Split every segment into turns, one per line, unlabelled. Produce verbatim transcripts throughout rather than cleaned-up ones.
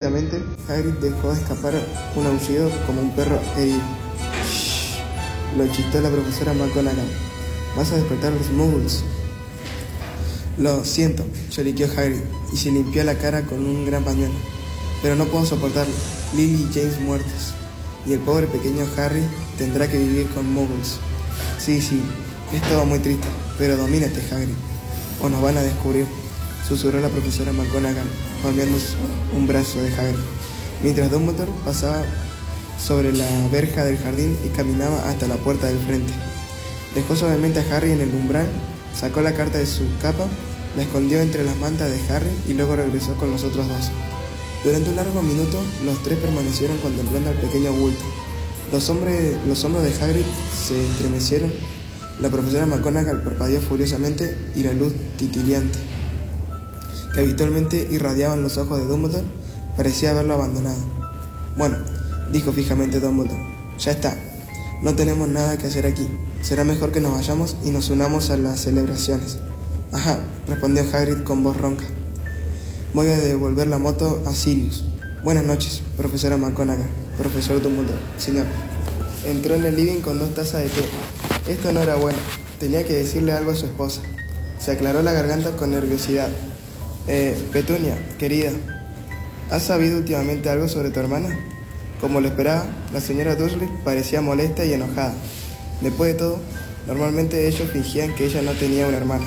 Súbitamente, Hagrid dejó escapar un aullido como un perro herido. ¡Shh! Lo chistó la profesora McGonagall. ¿Vas a despertar a los muggles? Lo siento, lloriqueó Hagrid y se limpió la cara con un gran pañuelo. Pero no puedo soportarlo. Lily y James muertos. Y el pobre pequeño Harry tendrá que vivir con muggles. Sí, sí, es todo muy triste, pero domínate, Hagrid, o nos van a descubrir, susurró la profesora McGonagall, palmeando un brazo de Hagrid, mientras Dumbledore pasaba sobre la verja del jardín y caminaba hasta la puerta del frente. Dejó suavemente a Harry en el umbral, sacó la carta de su capa, la escondió entre las mantas de Harry y luego regresó con los otros dos. Durante un largo minuto, los tres permanecieron contemplando al pequeño bulto. Los, hombres, los hombros de Hagrid se estremecieron, la profesora McGonagall parpadeó furiosamente y la luz titileante, que habitualmente irradiaba en los ojos de Dumbledore, parecía haberlo abandonado. Bueno, dijo fijamente Dumbledore, ya está, no tenemos nada que hacer aquí, será mejor que nos vayamos y nos unamos a las celebraciones. Ajá, respondió Hagrid con voz ronca. Voy a devolver la moto a Sirius. Buenas noches, profesora McGonagall. Profesor Dumbledore, señor. Entró en el living con dos tazas de té. Esto no era bueno. Tenía que decirle algo a su esposa. Se aclaró la garganta con nerviosidad. Eh, Petunia, querida, ¿has sabido últimamente algo sobre tu hermana? Como lo esperaba, la señora Dursley parecía molesta y enojada. Después de todo, normalmente ellos fingían que ella no tenía una hermana.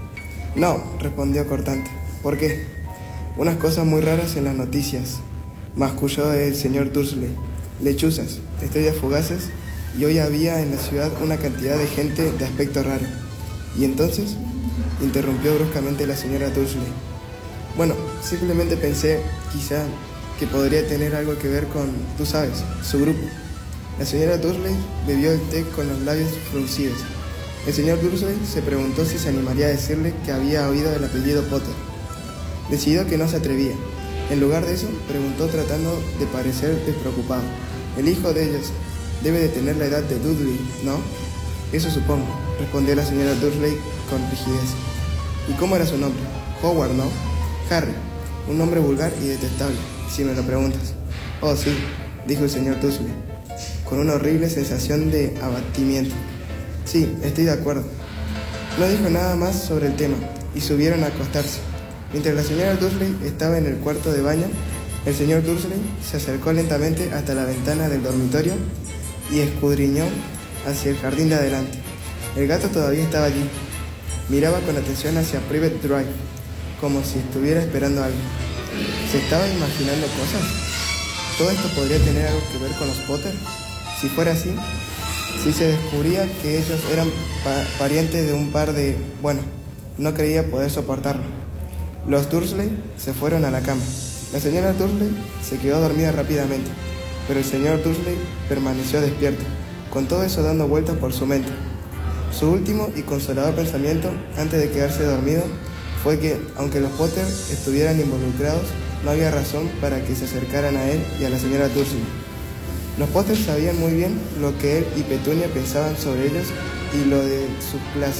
No, respondió cortante. ¿Por qué? Unas cosas muy raras en las noticias, masculló el señor Dursley. Lechuzas, estrellas fugaces, y hoy había en la ciudad una cantidad de gente de aspecto raro. ¿Y entonces? Interrumpió bruscamente la señora Dursley. Bueno, simplemente pensé, quizá, que podría tener algo que ver con, tú sabes, su grupo. La señora Dursley bebió el té con los labios fruncidos. El señor Dursley se preguntó si se animaría a decirle que había oído el apellido Potter. Decidió que no se atrevía. En lugar de eso, preguntó tratando de parecer despreocupado. El hijo de ellos debe de tener la edad de Dudley, ¿no? Eso supongo, respondió la señora Dursley con rigidez. ¿Y cómo era su nombre? Howard, ¿no? Harry, un nombre vulgar y detestable, si me lo preguntas. Oh, sí, dijo el señor Dursley, con una horrible sensación de abatimiento. Sí, estoy de acuerdo. No dijo nada más sobre el tema, y subieron a acostarse. Mientras la señora Dursley estaba en el cuarto de baño, el señor Dursley se acercó lentamente hasta la ventana del dormitorio y escudriñó hacia el jardín de adelante. El gato todavía estaba allí. Miraba con atención hacia Privet Drive, como si estuviera esperando algo. ¿Se estaba imaginando cosas? ¿Todo esto podría tener algo que ver con los Potter? Si fuera así, si se descubría que ellos eran pa parientes de un par de... Bueno, no creía poder soportarlo. Los Dursley se fueron a la cama. La señora Dursley se quedó dormida rápidamente, pero el señor Dursley permaneció despierto, con todo eso dando vueltas por su mente. Su último y consolador pensamiento, antes de quedarse dormido, fue que, aunque los Potter estuvieran involucrados, no había razón para que se acercaran a él y a la señora Dursley. Los Potter sabían muy bien lo que él y Petunia pensaban sobre ellos y lo de su clase.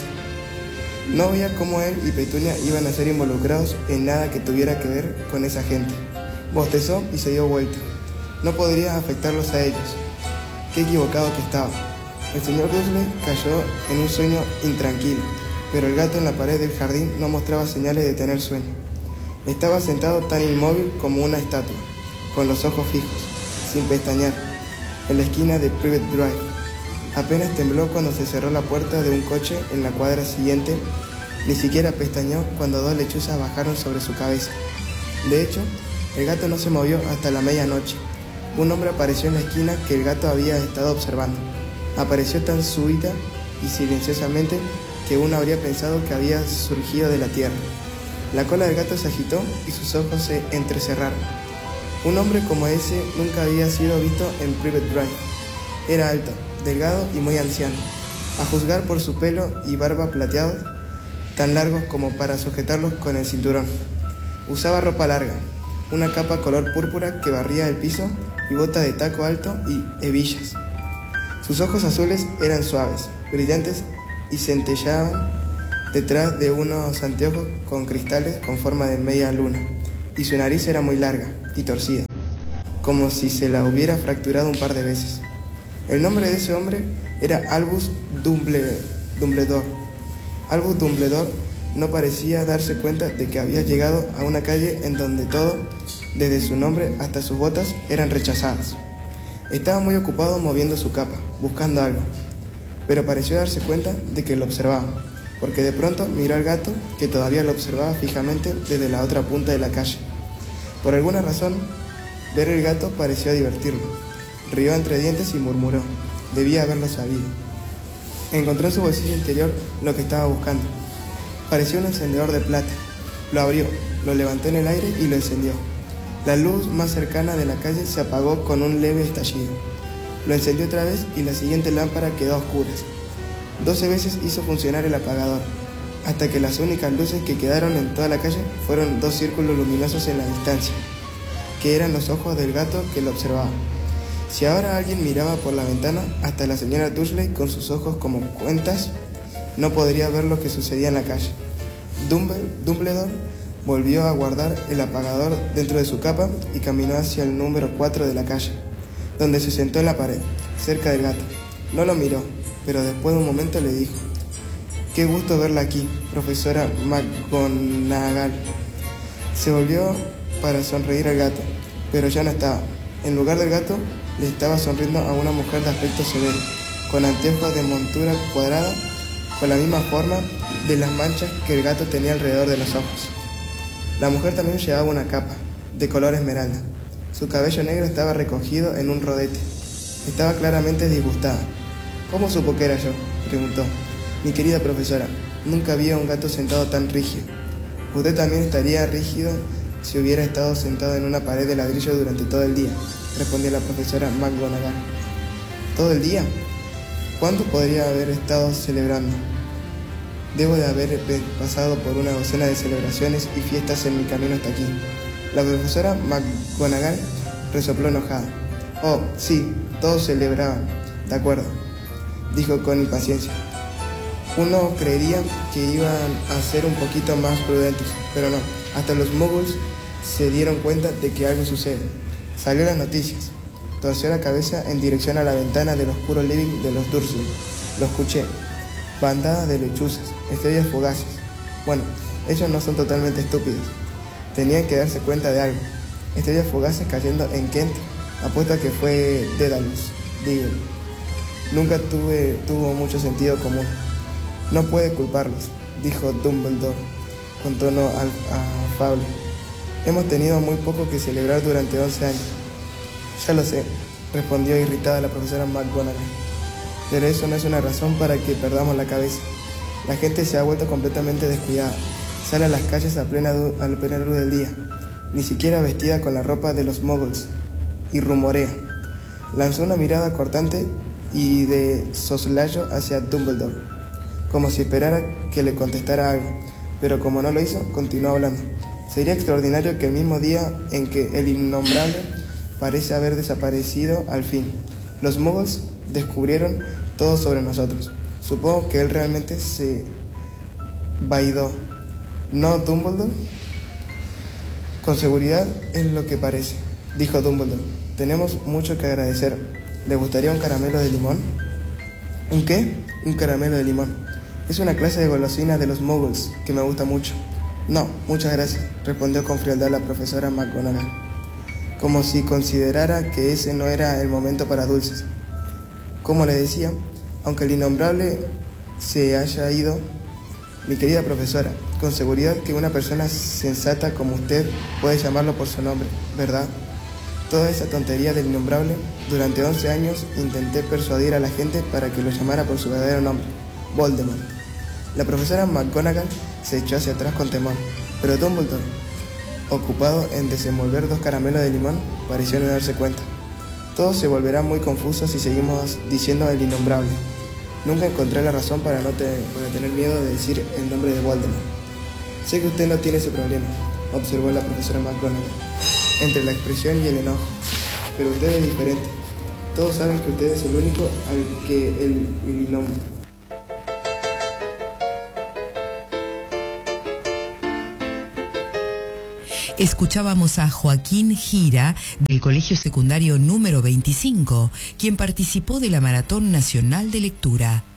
No veía cómo él y Petunia iban a ser involucrados en nada que tuviera que ver con esa gente. Bostezó y se dio vuelta. No podría afectarlos a ellos. Qué equivocado que estaba. El señor Dursley cayó en un sueño intranquilo, pero el gato en la pared del jardín no mostraba señales de tener sueño. Estaba sentado tan inmóvil como una estatua, con los ojos fijos, sin pestañear, en la esquina de Privet Drive. Apenas tembló cuando se cerró la puerta de un coche en la cuadra siguiente, ni siquiera pestañeó cuando dos lechuzas bajaron sobre su cabeza. De hecho, el gato no se movió hasta la medianoche. Un hombre apareció en la esquina que el gato había estado observando. Apareció tan súbita y silenciosamente que uno habría pensado que había surgido de la tierra. La cola del gato se agitó y sus ojos se entrecerraron. Un hombre como ese nunca había sido visto en Privet Drive. Era alto, delgado y muy anciano, a juzgar por su pelo y barba plateados, tan largos como para sujetarlos con el cinturón. Usaba ropa larga, una capa color púrpura que barría el piso y botas de taco alto y hebillas. Sus ojos azules eran suaves, brillantes y centelleaban detrás de unos anteojos con cristales con forma de media luna, y su nariz era muy larga y torcida. como si se la hubiera fracturado un par de veces. El nombre de ese hombre era Albus Dumbledore. Albus Dumbledore no parecía darse cuenta de que había llegado a una calle en donde todo, desde su nombre hasta sus botas, eran rechazadas. Estaba muy ocupado moviendo su capa, buscando algo, pero pareció darse cuenta de que lo observaba, porque de pronto miró al gato, que todavía lo observaba fijamente desde la otra punta de la calle. Por alguna razón, ver el gato pareció divertirlo. Rió entre dientes y murmuró: debía haberlo sabido. Encontró en su bolsillo interior lo que estaba buscando. Parecía un encendedor de plata. Lo abrió, lo levantó en el aire y lo encendió. La luz más cercana de la calle se apagó con un leve estallido. Lo encendió otra vez y la siguiente lámpara quedó a oscuras. Doce veces hizo funcionar el apagador, hasta que las únicas luces que quedaron en toda la calle fueron dos círculos luminosos en la distancia, que eran los ojos del gato que lo observaba. Si ahora alguien miraba por la ventana, hasta la señora Dursley, con sus ojos como cuentas, no podría ver lo que sucedía en la calle. Dumbledore volvió a guardar el apagador dentro de su capa y caminó hacia el número cuatro de la calle, donde se sentó en la pared, cerca del gato. No lo miró, pero después de un momento le dijo: «Qué gusto verla aquí, profesora McGonagall». Se volvió para sonreír al gato, pero ya no estaba. En lugar del gato, le estaba sonriendo a una mujer de aspecto severo, con anteojos de montura cuadrada, con la misma forma de las manchas que el gato tenía alrededor de los ojos. La mujer también llevaba una capa, de color esmeralda. Su cabello negro estaba recogido en un rodete. Estaba claramente disgustada. «¿Cómo supo que era yo?», preguntó. «Mi querida profesora, nunca vi a un gato sentado tan rígido. Usted también estaría rígido si hubiera estado sentado en una pared de ladrillo durante todo el día», respondió la profesora McGonagall. «¿Todo el día? ¿Cuánto podría haber estado celebrando? Debo de haber pasado por una docena de celebraciones y fiestas en mi camino hasta aquí». La profesora McGonagall resopló enojada. «Oh, sí, todos celebraban, de acuerdo», dijo con impaciencia. «Uno creería que iban a ser un poquito más prudentes, pero no. Hasta los muggles se dieron cuenta de que algo sucede. Salió en las noticias». Torció la cabeza en dirección a la ventana del oscuro living de los Dursley. «Lo escuché. Bandadas de lechuzas, estrellas fugaces. Bueno, ellos no son totalmente estúpidos. Tenían que darse cuenta de algo. Estrellas fugaces cayendo en Kent. Apuesto a que fue Dédalus, digo. Nunca tuve, tuvo mucho sentido común. No puede culparlos», dijo Dumbledore con tono afable. «Hemos tenido muy poco que celebrar durante once años». «Ya lo sé», respondió irritada la profesora McGonagall. «Pero eso no es una razón para que perdamos la cabeza. La gente se ha vuelto completamente descuidada. Sale a las calles a plena, a la plena luz del día, ni siquiera vestida con la ropa de los muggles, y rumorea». Lanzó una mirada cortante y de soslayo hacia Dumbledore, como si esperara que le contestara algo, pero como no lo hizo, continuó hablando. «Sería extraordinario que el mismo día en que el innombrable parece haber desaparecido al fin, los muggles descubrieron todo sobre nosotros. Supongo que él realmente se vaidó, ¿no, Dumbledore?». «Con seguridad es lo que parece», dijo Dumbledore. «Tenemos mucho que agradecer. ¿Le gustaría un caramelo de limón?». «¿Un qué?». «Un caramelo de limón. Es una clase de golosina de los muggles que me gusta mucho». «No, muchas gracias», respondió con frialdad la profesora McGonagall, como si considerara que ese no era el momento para dulces. «Como le decía, aunque el innombrable se haya ido, mi querida profesora, con seguridad que una persona sensata como usted puede llamarlo por su nombre, ¿verdad? Toda esa tontería del innombrable, durante once años intenté persuadir a la gente para que lo llamara por su verdadero nombre, Voldemort». La profesora McGonagall se echó hacia atrás con temor, pero Dumbledore, ocupado en desenvolver dos caramelos de limón, pareció no darse cuenta. «Todo se volverá muy confuso si seguimos diciendo el innombrable. Nunca encontré la razón para no te, para tener miedo de decir el nombre de Voldemort». «Sé que usted no tiene ese problema», observó la profesora McGonagall, entre la expresión y el enojo. «Pero usted es diferente. Todos saben que usted es el único al que el, el innombrable».
Escuchábamos a Joaquín Gira del Colegio Secundario número veinticinco, quien participó de la Maratón Nacional de Lectura.